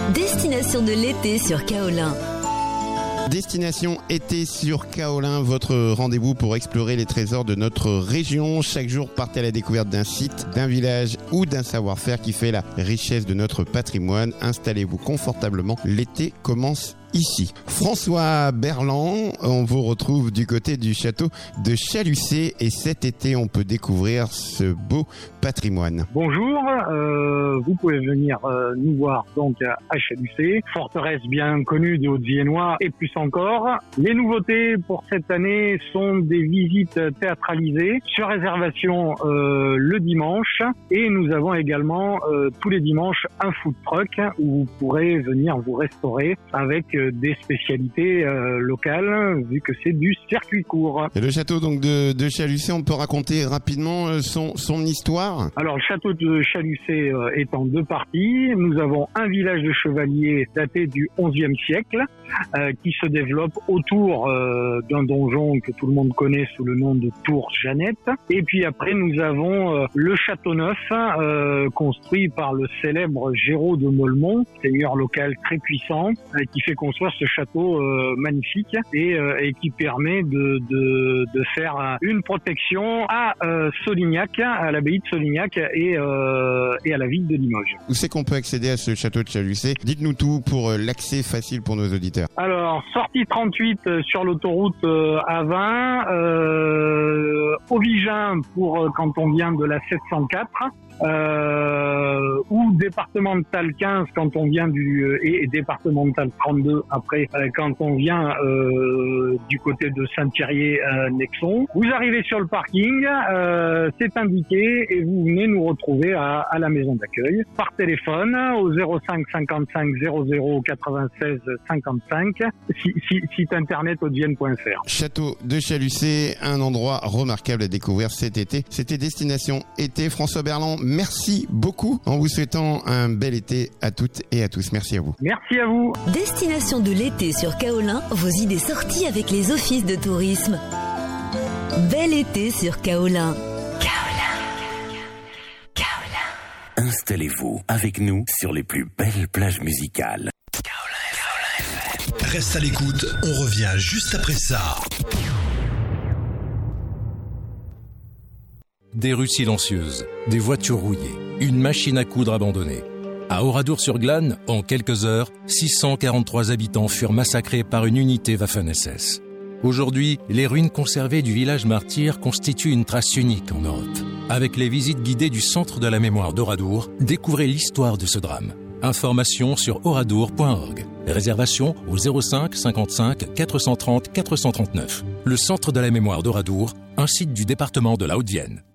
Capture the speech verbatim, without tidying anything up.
Destination de l'été sur Kaolin. Destination été sur Kaolin, votre rendez-vous pour explorer les trésors de notre région. Chaque jour, partez à la découverte d'un site, d'un village ou d'un savoir-faire qui fait la richesse de notre patrimoine. Installez-vous confortablement, l'été commence ici. François Berland, on vous retrouve du côté du château de Chalucé et cet été on peut découvrir ce beau patrimoine. Bonjour, euh, vous pouvez venir euh, nous voir donc à Chalucé, forteresse bien connue des Hauts-de-Viennois et plus encore. Les nouveautés pour cette année sont des visites théâtralisées sur réservation euh, le dimanche et nous avons également euh, tous les dimanches un food truck où vous pourrez venir vous restaurer avec euh, des spécialités euh, locales vu que c'est du circuit court. Et le château donc de, de Chalucé, on peut raconter rapidement euh, son, son histoire? Alors le château de Chalucé euh, est en deux parties. Nous avons un village de chevaliers daté du onzième siècle euh, qui se développe autour euh, d'un donjon que tout le monde connaît sous le nom de Tour Jeannette. Et puis après nous avons euh, le château neuf euh, construit par le célèbre Géraud de Molmont, seigneur local très puissant euh, qui fait construire ce château euh, magnifique et, euh, et qui permet de, de, de faire une protection à euh, Solignac, à l'abbaye de Solignac et, euh, et à la ville de Limoges. Où c'est qu'on peut accéder à ce château de Chalucé? Dites-nous tout pour euh, l'accès facile pour nos auditeurs. Alors, sortie trente-huit euh, sur l'autoroute euh, A vingt, euh, Auvigin pour euh, quand on vient de la sept cent quatre. Euh, ou départemental quinze quand on vient du euh, et, et départemental trente-deux après euh, quand on vient euh, du côté de Saint-Thierry-Nexon. Vous arrivez sur le parking, euh, c'est indiqué et vous venez nous retrouver à, à la maison d'accueil par téléphone au zéro cinq cinquante-cinq zéro zéro quatre-vingt-seize cinquante-cinq, si, si, site internet hauts-de-vienne point f r. Château de Chalucé, un endroit remarquable à découvrir cet été. C'était Destination Été. François Berland, merci beaucoup en vous souhaitant un bel été à toutes et à tous. Merci à vous. Merci à vous. Destination de l'été sur Kaolin, vos idées sorties avec les offices de tourisme. Bel été sur Kaolin. Kaolin. Kaolin. Installez-vous avec nous sur les plus belles plages musicales. Reste à l'écoute, on revient juste après ça. Des rues silencieuses, des voitures rouillées, une machine à coudre abandonnée. À Oradour-sur-Glane, en quelques heures, six cent quarante-trois habitants furent massacrés par une unité Waffen-S S. Aujourd'hui, les ruines conservées du village martyr constituent une trace unique en Europe. Avec les visites guidées du Centre de la mémoire d'Oradour, découvrez l'histoire de ce drame. Informations sur oradour point org. Réservation au zéro cinq cinquante-cinq quatre cent trente quatre cent trente-neuf. Le Centre de la mémoire d'Oradour, un site du département de la Haute-Vienne.